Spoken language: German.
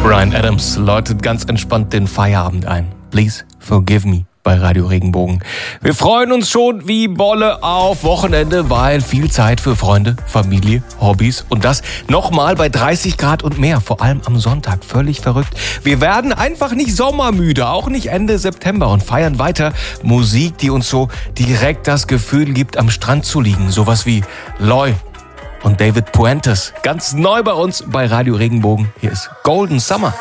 Bryan Adams läutet ganz entspannt den Feierabend ein. Please forgive me bei Radio Regenbogen. Wir freuen uns schon wie Bolle auf Wochenende, weil viel Zeit für Freunde, Familie, Hobbys und das nochmal bei 30 Grad und mehr, vor allem am Sonntag. Völlig verrückt. Wir werden einfach nicht sommermüde, auch nicht Ende September und feiern weiter Musik, die uns so direkt das Gefühl gibt, am Strand zu liegen. Sowas wie Loy und David Puentes. Ganz neu bei uns bei Radio Regenbogen. Hier ist Golden Summer.